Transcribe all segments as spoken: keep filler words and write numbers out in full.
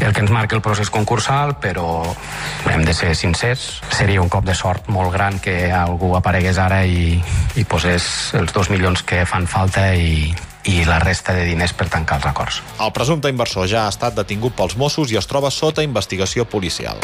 el que ens marca el procés concursal, però hem de ser sincers. Seria un cop de sort molt gran que algú aparegués ara i, i posés els dos milions que fan falta i, i la resta de diners per tancar els acords. El presumpte inversor ja ha estat detingut pels Mossos i es troba sota investigació policial.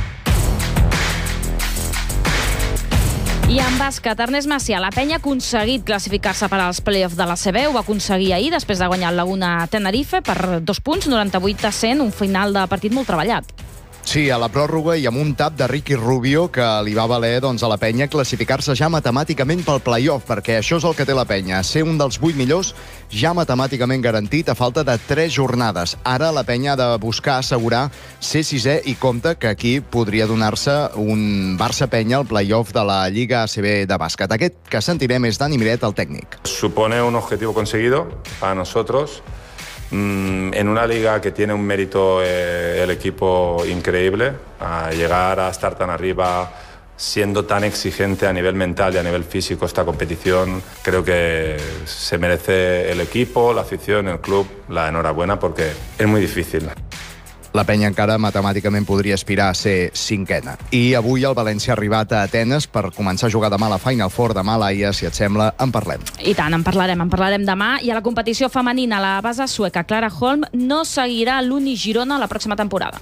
I en bàsquet, Ernest Macià, la Penya ha aconseguit classificar-se per als play-offs de la C B. Ho va aconseguir ahir, després de guanyar el Laguna Tenerife per dos punts, noranta-vuit a cent, un final de partit molt treballat. Sí, a la pròrroga i amb un tap de Ricky Rubio que li va valer doncs, a la Penya classificar-se ja matemàticament pel play-off, perquè això és el que té la Penya, ser un dels vuit millors ja matemàticament garantit a falta de tres jornades. Ara la Penya ha de buscar assegurar ser sisè i compta que aquí podria donar-se un Barça-Penya al play-off de la Lliga A C B de bàsquet. Aquest que sentirem és Dani Miret, el tècnic. Supone un objetivo conseguido para nosotros. En una liga que tiene un mérito eh, el equipo increíble, a llegar a estar tan arriba siendo tan exigente a nivel mental y a nivel físico esta competición, creo que se merece el equipo, la afición, el club, la enhorabuena porque es muy difícil. La Penya encara matemàticament podria aspirar a ser cinquena. I avui el València ha arribat a Atenes per començar a jugar demà a la Final Four. Demà, Laia, si et sembla, en parlem. I tant, en parlarem, en parlarem demà. I a la competició femenina, la base sueca Clara Holm no seguirà l'Uni Girona la pròxima temporada.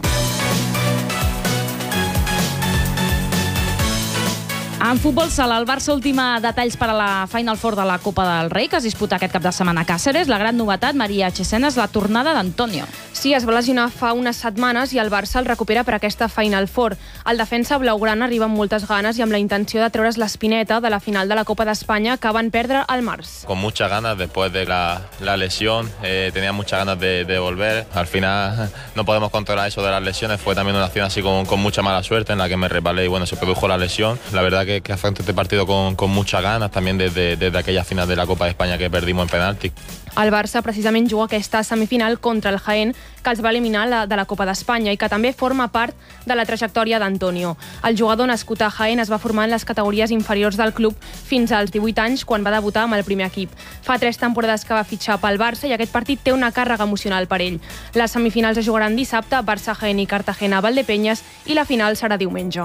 En futbol sala, el Barça ultima detalls per a la Final Four de la Copa del Rei, que es disputa aquest cap de setmana a Càceres. La gran novetat, Maria Chesena, és la tornada d'Antonio. Sí, es va lesionar fa unes setmanes i el Barça el recupera per aquesta Final Four. El defensa blaugrana arriba amb moltes ganes i amb la intenció de treure's l'espineta de la final de la Copa d'Espanya que van perdre al març. Con muchas ganas después de la, la lesión, eh, tenía muchas ganas de, de volver. Al final no podemos controlar eso de las lesiones. Fue también una acción así con, con mucha mala suerte en la que me resbalé y bueno, se produjo la lesión. La verdad que, que afronté este partido con, con muchas ganas, también desde, desde aquella final de la Copa d'Espanya que perdimos en penalti. El Barça precisament juga aquesta semifinal contra el Jaén, que els va eliminar la, de la Copa d'Espanya i que també forma part de la trajectòria d'Antonio. El jugador nascut a Jaén es va formar en les categories inferiors del club fins als divuit anys, quan va debutar amb el primer equip. Fa tres temporades que va fitxar pel Barça i aquest partit té una càrrega emocional per ell. Les semifinals es jugaran dissabte, Barça, Jaén i Cartagena, Valdepeñas, i la final serà diumenge.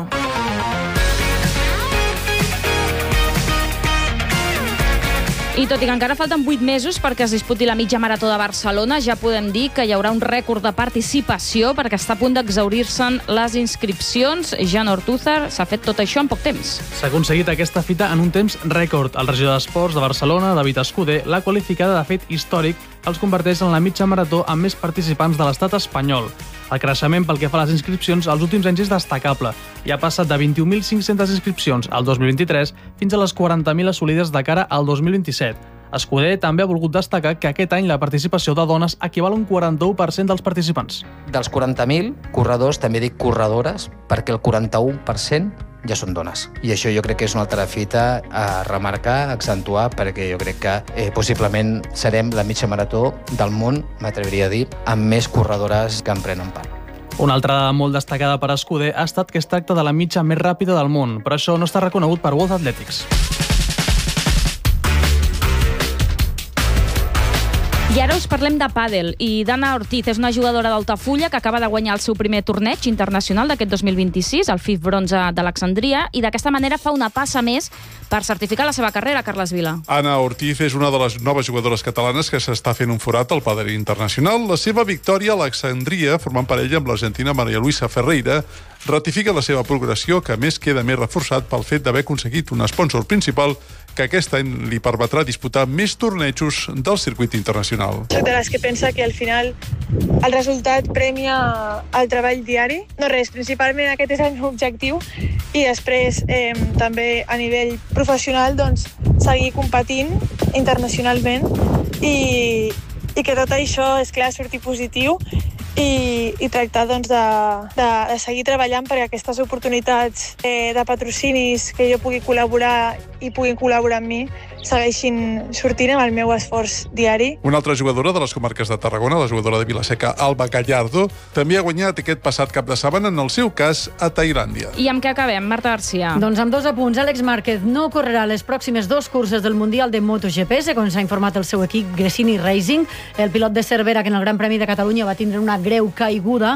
I tot i que encara falten vuit mesos perquè es disputi la mitja marató de Barcelona, ja podem dir que hi haurà un rècord de participació perquè està a punt d'exaurir-se'n les inscripcions. Jan Ortúzar, s'ha fet tot això en poc temps. S'ha aconseguit aquesta fita en un temps rècord. El regidor d'Esports de Barcelona, David Escudé, l'ha qualificada de fet històric, que els converteix en la mitja marató amb més participants de l'estat espanyol. El creixement pel que fa a les inscripcions als últims anys és destacable i ha passat de vint-i-un mil cinc-centes inscripcions al dos mil vint-i-tres fins a les quaranta mil assolides de cara al dos mil vint-i-set. Escudé també ha volgut destacar que aquest any la participació de dones equival a un quaranta-u per cent dels participants. Dels quaranta mil corredors, també dic corredores, perquè el quaranta-u per cent ja són dones. I això jo crec que és una altra fita a remarcar, a accentuar, perquè jo crec que eh, possiblement serem la mitja marató del món, m'atreviria a dir, amb més corredores que en prenen part. Una altra dada molt destacada per Escudé ha estat que es tracta de la mitja més ràpida del món, però això no està reconegut per World Athletics. I ara us parlem de pàdel, i Dana Ortiz és una jugadora d'Altafulla que acaba de guanyar el seu primer torneig internacional d'aquest dos mil vint-i-sis, el F I F Bronze d'Alexandria, i d'aquesta manera fa una passa més per certificar la seva carrera, Carles Vila. Anna Ortiz és una de les noves jugadores catalanes que s'està fent un forat al pàdel internacional. La seva victòria a Alexandria, formant parella amb l'argentina Maria Luisa Ferreira, ratifica la seva progressió, que a més queda més reforçat pel fet d'haver aconseguit un sponsor principal que aquest any li permetrà disputar més tornejos del circuit internacional. Soc de les que pensa que al final el resultat premia el treball diari. No res, principalment aquest és el meu objectiu i després eh, també a nivell professional doncs, seguir competint internacionalment i, i que tot això, és clar, surti positiu i, i tractar doncs, de, de, de seguir treballant perquè aquestes oportunitats eh, de patrocinis que jo pugui col·laborar i puguin col·laborar amb mi segueixin sortint amb el meu esforç diari. Una altra jugadora de les comarques de Tarragona, la jugadora de Vilaseca, Alba Gallardo, també ha guanyat aquest passat cap de setmana, en el seu cas, a Tailàndia. I amb què acabem, Marta Garcia? Doncs amb dos apunts. Àlex Márquez no correrà les pròximes dos curses del Mundial de MotoGP, segons s'ha informat el seu equip Gresini Racing. El pilot de Cervera, que en el Gran Premi de Catalunya va tindre una greu caiguda,